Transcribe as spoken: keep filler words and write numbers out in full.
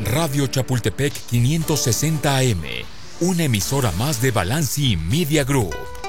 Radio Chapultepec quinientos sesenta A M, una emisora más de Balanci Media Group.